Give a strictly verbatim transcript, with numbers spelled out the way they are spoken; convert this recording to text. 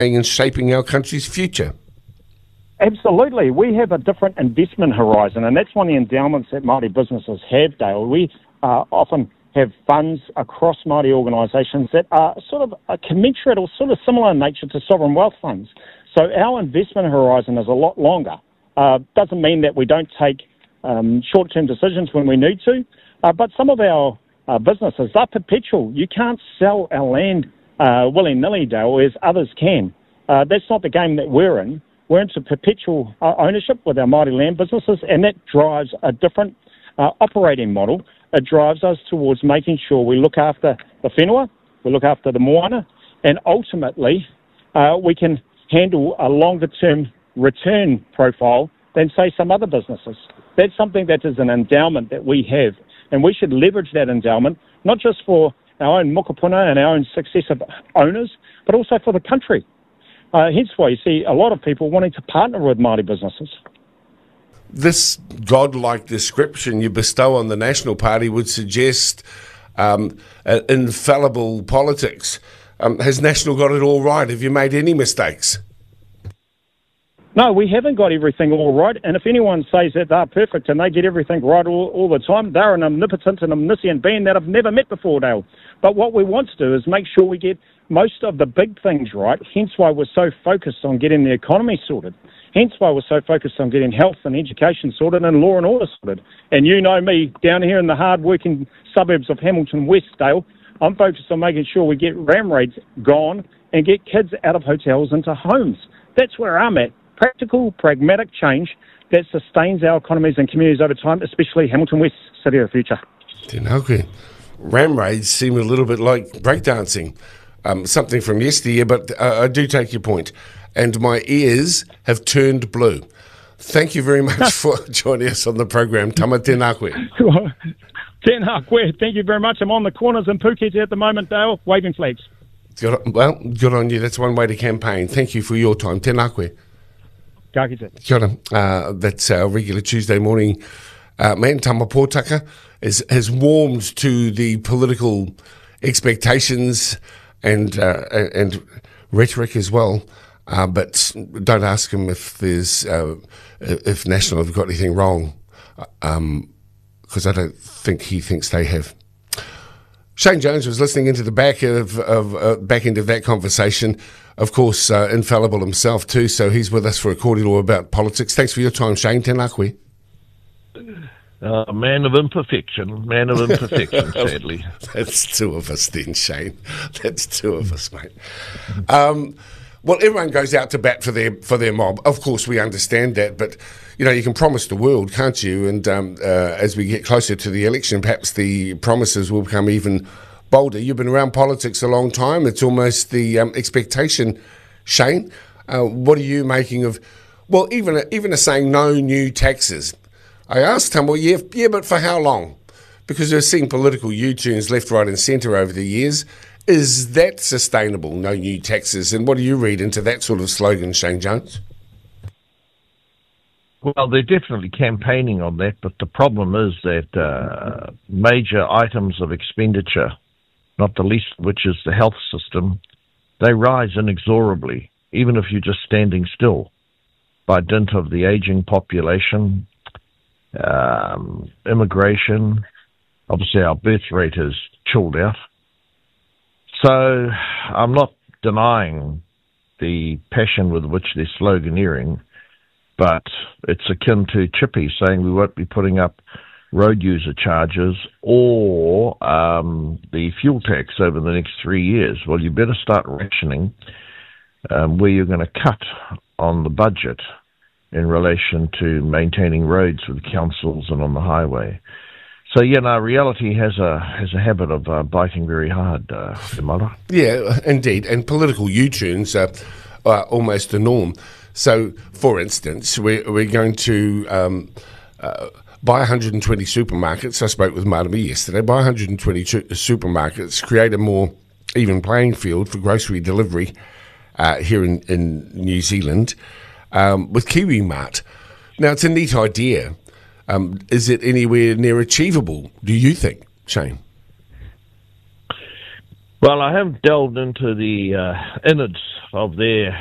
and shaping our country's future. Absolutely. We have a different investment horizon, and that's one of the endowments that Māori businesses have, Dale. We uh, often have funds across Māori organisations that are sort of a commensurate or sort of similar in nature to sovereign wealth funds. So our investment horizon is a lot longer. Uh, doesn't mean that we don't take um, short-term decisions when we need to, uh, but some of our uh, businesses are perpetual. You can't sell our land uh, willy-nilly, Dale, as others can. Uh, that's not the game that we're in. We're into perpetual uh, ownership with our Māori land businesses, and that drives a different uh, operating model. It drives us towards making sure we look after the whenua, we look after the moana, and ultimately uh, we can handle a longer-term return profile than, say, some other businesses. That's something that is an endowment that we have, and we should leverage that endowment, not just for our own mokopuna and our own successive owners, but also for the country. Uh, hence why you see a lot of people wanting to partner with Māori businesses. This godlike description you bestow on the National Party would suggest um, uh, infallible politics. Um, has National got it all right? Have you made any mistakes? No, we haven't got everything all right, and if anyone says that they're perfect and they get everything right all, all the time, they're an omnipotent and omniscient being that I've never met before, Dale. But what we want to do is make sure we get most of the big things right, hence why we're so focused on getting the economy sorted, hence why we're so focused on getting health and education sorted and law and order sorted. And you know me, down here in the hard-working suburbs of Hamilton West, Dale, I'm focused on making sure we get ram raids gone and get kids out of hotels into homes. That's where I'm at. Practical, pragmatic change that sustains our economies and communities over time, especially Hamilton West, City of the Future. Okay. Ram raids seem a little bit like breakdancing, um, something from yesteryear, but uh, I do take your point. And my ears have turned blue. Thank you very much for joining us on the program. Tama tēnā koe. Tēnā koe. Thank you very much. I'm on the corners in Phuket at the moment, Dale, waving flags. Good on, well, good on you. That's one way to campaign. Thank you for your time. Tēnā koe. Kia kite. Kia ora. Uh, that's our regular Tuesday morning uh, man, Tama Pōtaka, is, has warmed to the political expectations and uh, and rhetoric as well. Uh, but don't ask him if there's uh, if National have got anything wrong, because um, I don't think he thinks they have. Shane Jones was listening into the back of, of uh, back end of that conversation. Of course, uh, infallible himself too, so he's with us for a cordial about politics. Thanks for your time, Shane. Tēnā koe. Uh, man of imperfection, man of imperfection, sadly. That's two of us then, Shane. That's two of us, mate. Um, well, everyone goes out to bat for their for their mob. Of course, we understand that, but you know, you can promise the world, can't you? And um, uh, as we get closer to the election, perhaps the promises will become even bolder. You've been around politics a long time. It's almost the um, expectation, Shane. Uh, what are you making of, well, even a, even a saying no new taxes? I asked him, well, yeah, yeah, but for how long? Because we've seen political U-turns left, right and centre over the years. Is that sustainable, no new taxes? And what do you read into that sort of slogan, Shane Jones? Well, they're definitely campaigning on that, but the problem is that uh, major items of expenditure, not the least of which is the health system, they rise inexorably, even if you're just standing still, by dint of the ageing population, um, immigration. Obviously, our birth rate has chilled out. So I'm not denying the passion with which they're sloganeering, but it's akin to Chippy saying we won't be putting up road user charges or um, the fuel tax over the next three years. Well, you better start rationing um, where you're going to cut on the budget in relation to maintaining roads with councils and on the highway. So, yeah, no, reality has a has a habit of uh, biting very hard, uh, Imala. Yeah, indeed. And political U-turns are, are almost the norm. So, for instance, we're, we're going to um, uh, buy one hundred twenty supermarkets. I spoke with Marami yesterday. Buy one hundred twenty ch- supermarkets, create a more even playing field for grocery delivery uh, here in, in New Zealand um, with KiwiMart. Now, it's a neat idea. Um, is it anywhere near achievable, do you think, Shane? Well, I haven't delved into the uh, innards of their